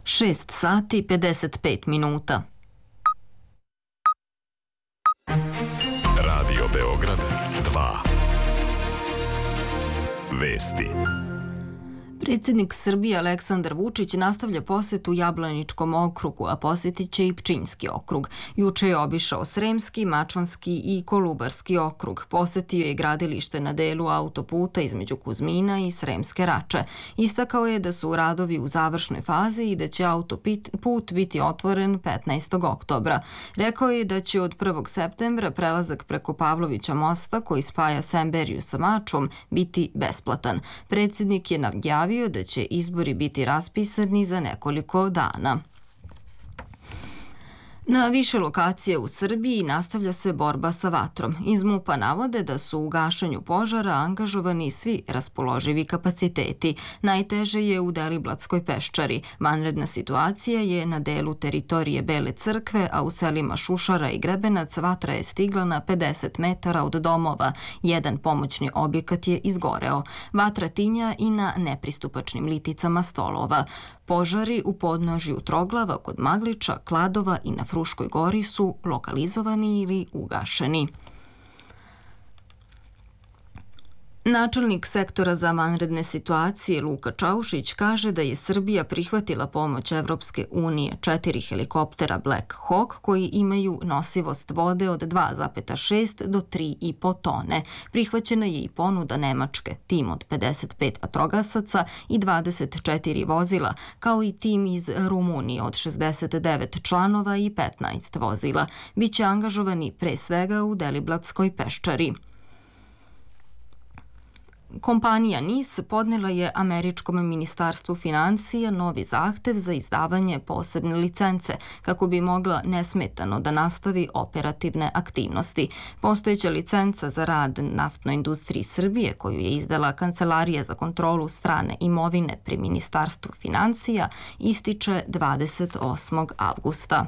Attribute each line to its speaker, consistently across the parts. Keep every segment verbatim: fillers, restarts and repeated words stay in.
Speaker 1: šest sati pedeset pet minuta.
Speaker 2: Radio Beograd dva. Vesti.
Speaker 1: Predsjednik Srbije Aleksandar Vučić nastavlja posetu Jablaničkom okrugu, a posjetit će i Pčinjski okrug. Juče je obišao Sremski, Mačvanski i Kolubarski okrug. Posjetio je gradilište na delu autoputa između Kuzmina i Sremske Rače. Istakao je da su radovi u završnoj fazi i da će autoput biti otvoren petnaestog oktobra. Rekao je da će od prvog septembra prelazak preko Pavlovića mosta, koji spaja Semberiju sa Mačvom, biti besplatan. Predsjednik je najavio da će izbori biti raspisani za nekoliko dana. Na više lokacija u Srbiji nastavlja se borba sa vatrom. Iz MUP-a navode da su u gašenju požara angažovani svi raspoloživi kapaciteti. Najteže je u Deliblatskoj peščari. Vanredna situacija je na delu teritorije Bele crkve, a u selima Šušara i Grebenac vatra je stigla na pedeset metara od domova. Jedan pomoćni objekat je izgoreo. Vatra tinja i na nepristupačnim liticama stolova. Požari u podnožju Troglava kod Magliča, Kladova i na Fruškoj gori su lokalizovani ili ugašeni. Načelnik sektora za vanredne situacije Luka Čaušić kaže da je Srbija prihvatila pomoć Evropske unije, četiri helikoptera Black Hawk koji imaju nosivost vode od dva zarez šest do tri i po tone. Prihvaćena je i ponuda Nemačke, tim od pedeset pet vatrogasaca i dvadeset četiri vozila, kao i tim iz Rumunije od šezdeset devet članova i petnaest vozila. Biće angažovani pre svega u Deliblatskoj peščari. Kompanija N I S podnela je Američkom ministarstvu finansija novi zahtev za izdavanje posebne licence kako bi mogla nesmetano da nastavi operativne aktivnosti. Postojeća licenca za rad naftnoj industriji Srbije, koju je izdala Kancelarija za kontrolu strane imovine pri Ministarstvu finansija, ističe dvadeset osmog avgusta.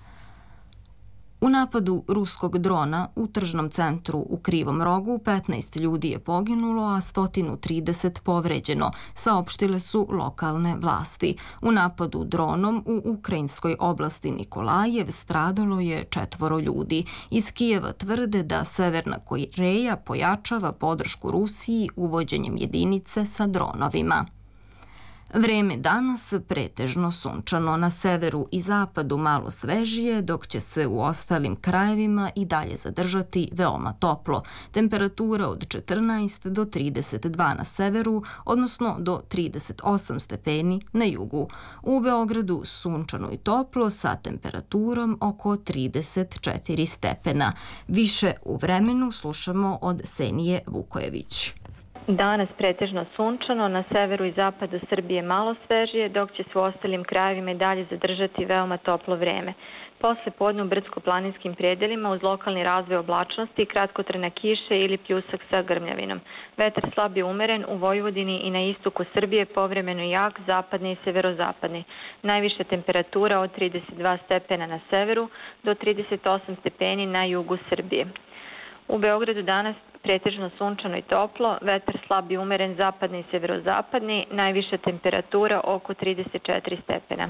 Speaker 1: U napadu ruskog drona u tržnom centru u Krivom Rogu petnaest ljudi je poginulo, a sto trideset povređeno, saopštile su lokalne vlasti. U napadu dronom u ukrajinskoj oblasti Nikolajev stradalo je četvoro ljudi. Iz Kijeva tvrde da Severna Koreja pojačava podršku Rusiji uvođenjem jedinice sa dronovima. Vreme danas pretežno sunčano, na severu i zapadu malo svežije, dok će se u ostalim krajevima i dalje zadržati veoma toplo. Temperatura od četrnaest do trideset dva na severu, odnosno do trideset osam stepeni na jugu. U Beogradu sunčano i toplo sa temperaturom oko trideset četiri stepena. Više u vremenu slušamo od Senije Vukojević.
Speaker 3: Danas pretežno sunčano, na severu i zapadu Srbije malo svežije, dok će se u ostalim krajevima i dalje zadržati veoma toplo vreme. Posle podne u brdsko-planinskim predelima uz lokalni razvoj oblačnosti, kratkotrajna kiša ili pljusak sa grmljavinom. Vetar slab je umeren u Vojvodini i na istoku Srbije, povremeno jak, zapadni i severozapadni. Najviša temperatura od trideset dva stepena na severu do trideset osam stepeni na jugu Srbije. U Beogradu danas pretežno sunčano i toplo, vetar slab i umeren zapadni i severozapadni, najviša temperatura oko trideset četiri stepena.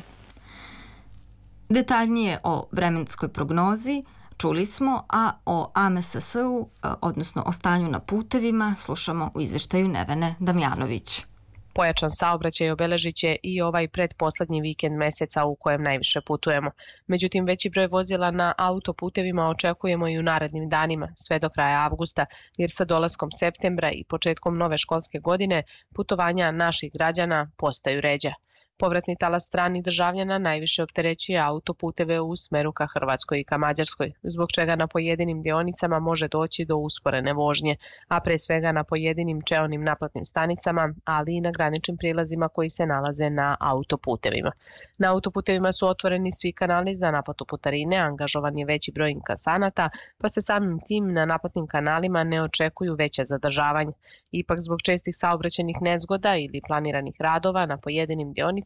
Speaker 1: Detaljnije o vremenskoj prognozi čuli smo, a o A M S S-u, odnosno o stanju na putevima, slušamo u izveštaju Nevene Damjanović.
Speaker 4: Pojačan saobraćaj obeležit će i ovaj pretposlednji vikend meseca u kojem najviše putujemo. Međutim, veći broj vozila na autoputevima očekujemo i u narednim danima, sve do kraja avgusta, jer sa dolaskom septembra i početkom nove školske godine putovanja naših građana postaju ređa. Povratni talas stranih državljana najviše opterećuje autoputeve u smeru ka Hrvatskoj i ka Mađarskoj, zbog čega na pojedinim dionicama može doći do usporene vožnje, a pre svega na pojedinim čeonim naplatnim stanicama, ali i na graničnim prilazima koji se nalaze na autoputevima. Na autoputevima su otvoreni svi kanali za naplatu putarine, angažovan je veći broj inkasanata, pa se samim tim na naplatnim kanalima ne očekuju veće zadržavanje. Ipak, zbog čestih saobraćajnih nezgoda ili planiranih radova na pojedinim dionicama,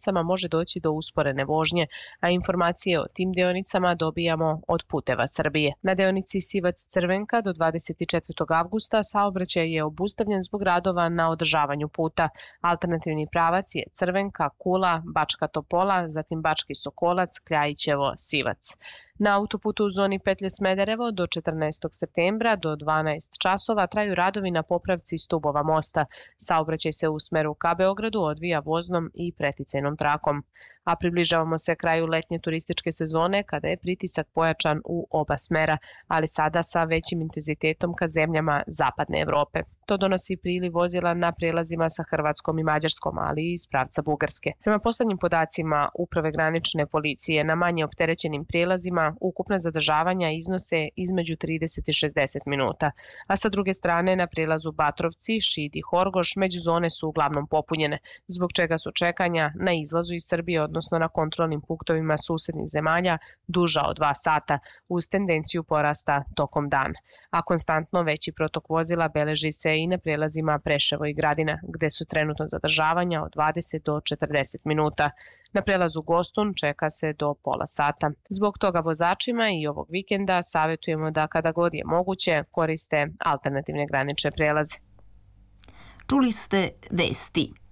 Speaker 4: deonicama može doći do usporene vožnje, a informacije o tim deonicama dobijamo od Puteva Srbije. Na deonici Sivac-Crvenka do dvadeset četvrtog avgusta saobraćaj je obustavljen zbog radova na održavanju puta. Alternativni pravac je Crvenka, Kula, Bačka Topola, zatim Bački Sokolac, Kljajićevo, Sivac. Na autoputu u zoni petlje Smederevo do četrnaestog septembra do dvanaest časova traju radovi na popravci stubova mosta. Saobraćaj se u smeru ka Beogradu odvija voznom i preticajnom trakom. A približavamo se kraju letnje turističke sezone kada je pritisak pojačan u oba smera, ali sada sa većim intenzitetom ka zemljama zapadne Evrope. To donosi priliv vozila na prelazima sa Hrvatskom i Mađarskom, ali i iz pravca Bugarske. Prema poslednjim podacima Uprave granične policije na manje opterećenim prelazima ukupna zadržavanja iznose između trideset i šezdeset minuta, a sa druge strane na prelazu Batrovci, Šid i Horgoš međuzone su uglavnom popunjene, zbog čega su čekanja na izlazu iz Srbije, odnosno na kontrolnim punktovima susednih zemalja, duža od dva sata, uz tendenciju porasta tokom dana. A konstantno veći protok vozila beleži se i na prelazima Preševo i Gradina, gde su trenutno zadržavanja od dvadeset do četrdeset minuta. Na prelazu Gostun čeka se do pola sata. Zbog toga vozačima i ovog vikenda savjetujemo da kada god je moguće koriste alternativne granične prelaze.
Speaker 1: Čuli ste vesti.